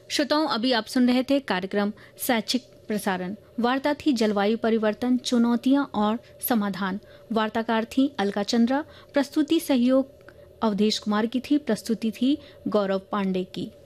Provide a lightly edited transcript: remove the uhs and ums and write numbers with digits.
श्रोताओं, अभी आप सुन रहे थे कार्यक्रम शैक्षिक प्रसारण। वार्ता थी जलवायु परिवर्तन, चुनौतियां और समाधान। वार्ताकार थी अलका चंद्रा। प्रस्तुति सहयोग अवधेश कुमार की थी। प्रस्तुति थी गौरव पांडे की।